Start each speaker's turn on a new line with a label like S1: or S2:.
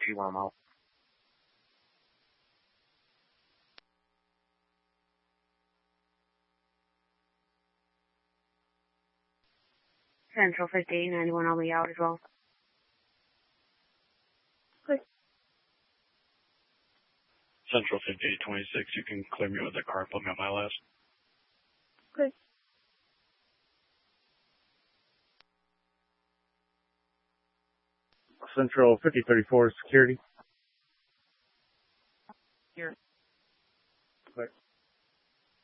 S1: you want them out.
S2: Central 5891, I'll be out as well. Good.
S1: Central 5826, you can clear me with the car and put me on my list.
S2: Good.
S3: Central 5034 security.
S2: Here.
S3: Clear.